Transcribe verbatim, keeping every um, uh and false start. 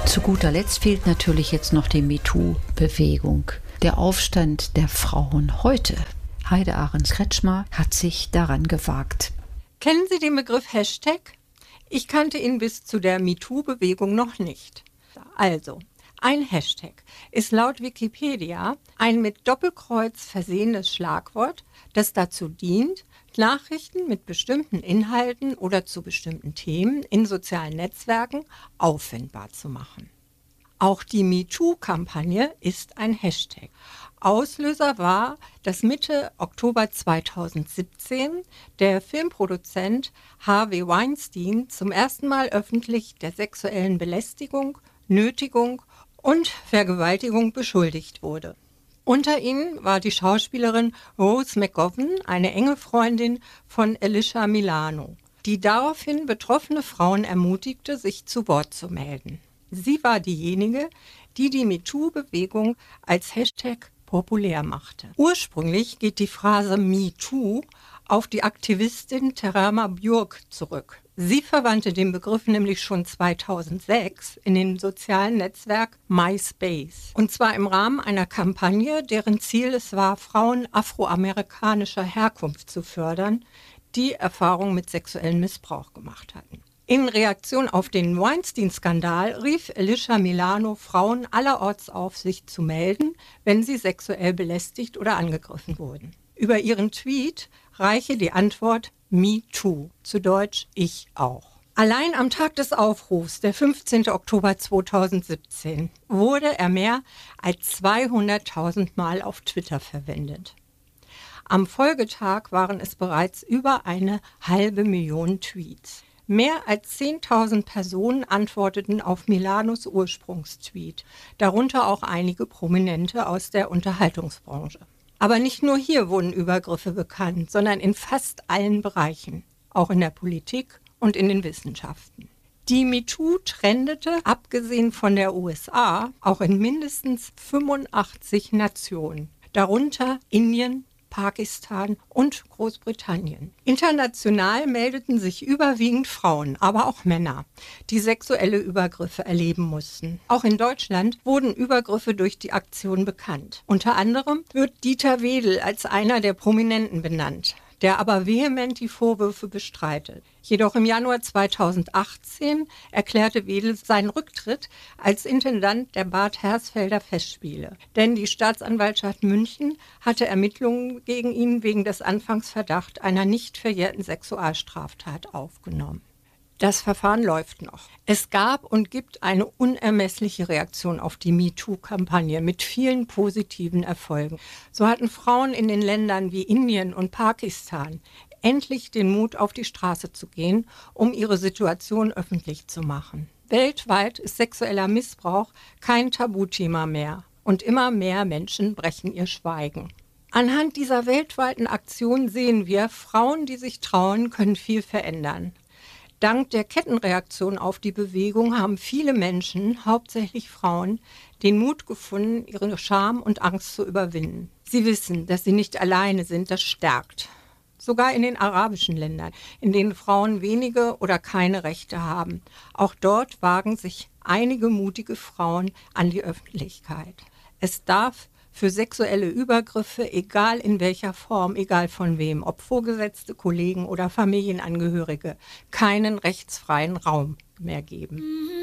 Zu guter Letzt fehlt natürlich jetzt noch die MeToo-Bewegung. Der Aufstand der Frauen heute. Heide Ahrens-Kretschmer hat sich daran gewagt. Kennen Sie den Begriff Hashtag? Ich kannte ihn bis zu der MeToo-Bewegung noch nicht. Also, ein Hashtag ist laut Wikipedia ein mit Doppelkreuz versehenes Schlagwort, das dazu dient, Nachrichten mit bestimmten Inhalten oder zu bestimmten Themen in sozialen Netzwerken auffindbar zu machen. Auch die MeToo-Kampagne ist ein Hashtag. Auslöser war, dass Mitte Oktober zweitausendsiebzehn der Filmproduzent Harvey Weinstein zum ersten Mal öffentlich der sexuellen Belästigung, Nötigung und Vergewaltigung beschuldigt wurde. Unter ihnen war die Schauspielerin Rose McGowan, eine enge Freundin von Alyssa Milano, die daraufhin betroffene Frauen ermutigte, sich zu Wort zu melden. Sie war diejenige, die die MeToo-Bewegung als Hashtag populär machte. Ursprünglich geht die Phrase MeToo auf die Aktivistin Terama Björk zurück. Sie verwandte den Begriff nämlich schon zweitausendsechs in dem sozialen Netzwerk MySpace. Und zwar im Rahmen einer Kampagne, deren Ziel es war, Frauen afroamerikanischer Herkunft zu fördern, die Erfahrungen mit sexuellem Missbrauch gemacht hatten. In Reaktion auf den Weinstein-Skandal rief Alyssa Milano Frauen allerorts auf, sich zu melden, wenn sie sexuell belästigt oder angegriffen wurden. Über ihren Tweet reiche die Antwort Me Too, zu Deutsch ich auch. Allein am Tag des Aufrufs, der fünfzehnten Oktober zweitausendsiebzehn, wurde er mehr als zweihunderttausend Mal auf Twitter verwendet. Am Folgetag waren es bereits über eine halbe Million Tweets. Mehr als zehntausend Personen antworteten auf Milanos Ursprungstweet, darunter auch einige Prominente aus der Unterhaltungsbranche. Aber nicht nur hier wurden Übergriffe bekannt, sondern in fast allen Bereichen, auch in der Politik und in den Wissenschaften. Die MeToo trendete, abgesehen von der U S A, auch in mindestens fünfundachtzig Nationen, darunter Indien, Pakistan und Großbritannien. International meldeten sich überwiegend Frauen, aber auch Männer, die sexuelle Übergriffe erleben mussten. Auch in Deutschland wurden Übergriffe durch die Aktion bekannt. Unter anderem wird Dieter Wedel als einer der Prominenten benannt, der aber vehement die Vorwürfe bestreitet. Jedoch im Januar zweitausendachtzehn erklärte Wedel seinen Rücktritt als Intendant der Bad Hersfelder Festspiele. Denn die Staatsanwaltschaft München hatte Ermittlungen gegen ihn wegen des Anfangsverdachts einer nicht verjährten Sexualstraftat aufgenommen. Das Verfahren läuft noch. Es gab und gibt eine unermessliche Reaktion auf die MeToo-Kampagne mit vielen positiven Erfolgen. So hatten Frauen in den Ländern wie Indien und Pakistan endlich den Mut, auf die Straße zu gehen, um ihre Situation öffentlich zu machen. Weltweit ist sexueller Missbrauch kein Tabuthema mehr und immer mehr Menschen brechen ihr Schweigen. Anhand dieser weltweiten Aktion sehen wir, Frauen, die sich trauen, können viel verändern. Dank der Kettenreaktion auf die Bewegung haben viele Menschen, hauptsächlich Frauen, den Mut gefunden, ihre Scham und Angst zu überwinden. Sie wissen, dass sie nicht alleine sind, das stärkt. Sogar in den arabischen Ländern, in denen Frauen wenige oder keine Rechte haben. Auch dort wagen sich einige mutige Frauen an die Öffentlichkeit. Es darf für sexuelle Übergriffe, egal in welcher Form, egal von wem, ob Vorgesetzte, Kollegen oder Familienangehörige, keinen rechtsfreien Raum mehr geben.